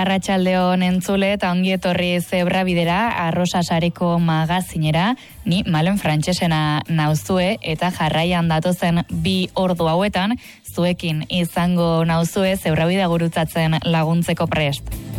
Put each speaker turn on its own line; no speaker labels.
Arratsaldeon entzule eta ongi etorri Zebrabidera, Arrosa Sareko magazinera, ni Malen Frantsesena nauzue eta jarraian datozen 2 ordu hauetan zuekin izango nauzue Zebrabide gurutzatzen laguntzeko prest.